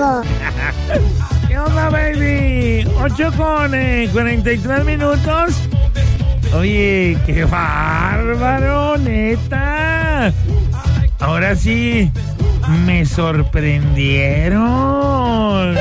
contigo. ¿Qué onda, baby? 8:43. Oye, qué bárbaro, neta. Ahora sí, me sorprendieron.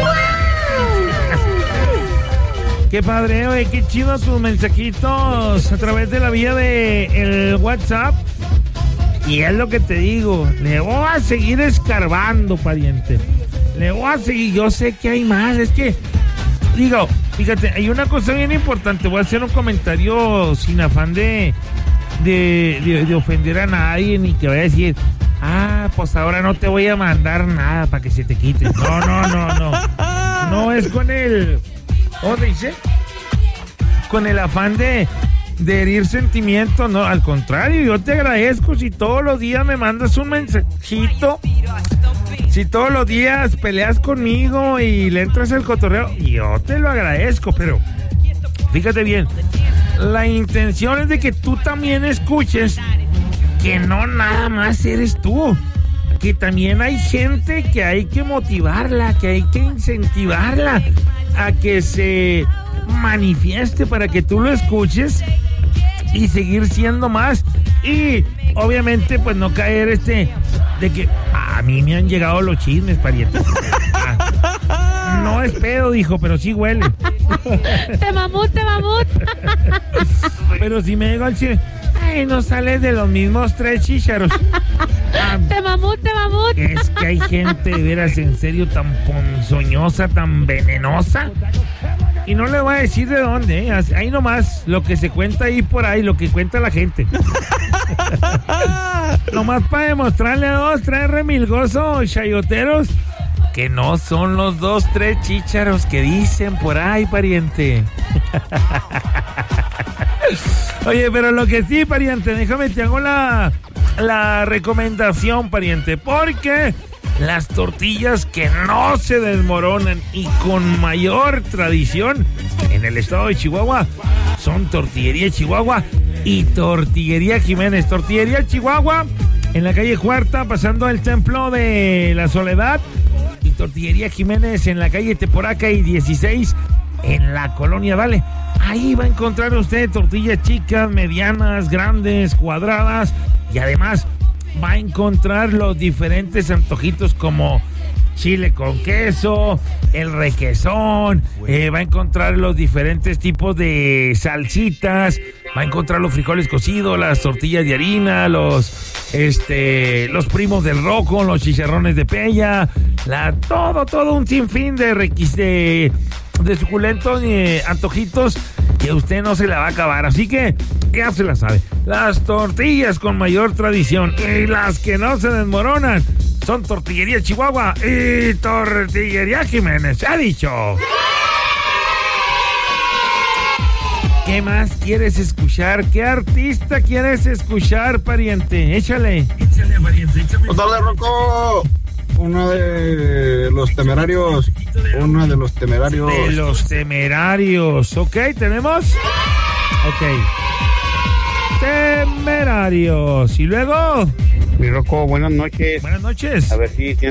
Qué padre, oye, qué chido tus mensajitos a través de la vía de el WhatsApp. Y es lo que te digo, le voy a seguir escarbando, pariente. Le voy a seguir, yo sé que hay más, es que, digo, fíjate, hay una cosa bien importante, voy a hacer un comentario sin afán de ofender a nadie, ni que vaya a decir, pues ahora no te voy a mandar nada para que se te quite. No. No es con el, ¿cómo te dice? Con el afán de herir sentimientos, no, al contrario, yo te agradezco si todos los días me mandas un mensajito, si todos los días peleas conmigo y le entras al cotorreo, yo te lo agradezco, pero fíjate bien, la intención es de que tú también escuches que no nada más eres tú, que también hay gente que hay que motivarla, que hay que incentivarla a que se manifieste para que tú lo escuches y seguir siendo más. Y obviamente pues no caer de que a mí me han llegado los chismes, pariente. No es pedo, dijo, pero sí huele. Te mamut. Pero si me llegó el chisme, no sales de los mismos 3 chícharos. Te mamut. Es que hay gente de veras en serio tan ponzoñosa, tan venenosa. Y no le voy a decir de dónde, ¿eh? Ahí nomás, lo que se cuenta ahí por ahí, lo que cuenta la gente. Nomás para demostrarle a 2, 3 remilgosos chayoteros que no son los 2, 3 chícharos que dicen por ahí, pariente. Oye, pero lo que sí, pariente, déjame, te hago la recomendación, pariente, porque las tortillas que no se desmoronan y con mayor tradición en el estado de Chihuahua son Tortillería Chihuahua y Tortillería Jiménez. Tortillería Chihuahua en la calle Cuarta, pasando el Templo de la Soledad, y Tortillería Jiménez en la calle Teporaca y 16 en la Colonia Vale. Ahí va a encontrar usted tortillas chicas, medianas, grandes, cuadradas, y además va a encontrar los diferentes antojitos como chile con queso, el requesón, va a encontrar los diferentes tipos de salsitas, va a encontrar los frijoles cocidos, las tortillas de harina, los primos del roco, los chicharrones de pella, todo un sinfín de suculentos antojitos que usted no se la va a acabar, así que ya se la sabe. Las tortillas con mayor tradición y las que no se desmoronan son Tortillería Chihuahua y Tortillería Jiménez. ¡Se ha dicho! ¿Qué más quieres escuchar? ¿Qué artista quieres escuchar, pariente? Échale, pariente, échale. Buenas tardes, Rocco. Uno de los temerarios. De los temerarios. ¿Ok? ¿Tenemos? Ok. Temerarios. ¿Y luego? Mi Rocco, buenas noches. Buenas noches. A ver si